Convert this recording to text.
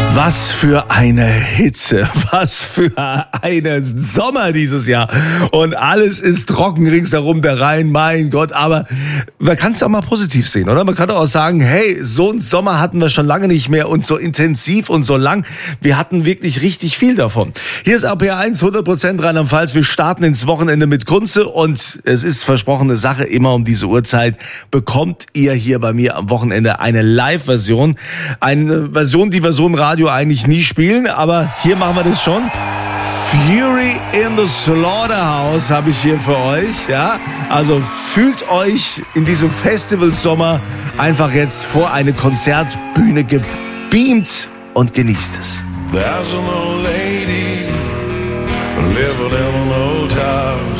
Was für eine Hitze, was für einen Sommer dieses Jahr. Und alles ist trocken ringsherum, der Rhein, mein Gott. Aber man kann es auch mal positiv sehen, oder? Man kann doch auch sagen, hey, so einen Sommer hatten wir schon lange nicht mehr und so intensiv und so lang. Wir hatten wirklich richtig viel davon. Hier ist RPR1, 100% Rheinland-Pfalz. Wir starten ins Wochenende mit Kunze und es ist versprochene Sache, immer um diese Uhrzeit bekommt ihr hier bei mir am Wochenende eine Live-Version. Eine Version, die wir so im Radio eigentlich nie spielen, aber hier machen wir das schon. Fury in the Slaughterhouse habe ich hier für euch, ja. Also fühlt euch in diesem Festivalsommer einfach jetzt vor eine Konzertbühne gebeamt und genießt es. There's an old lady living in an old house.